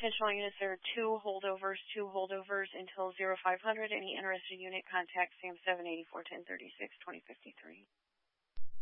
attention all units, there are two holdovers until 0500. Any interested unit, contact SAM 784-1036-2053.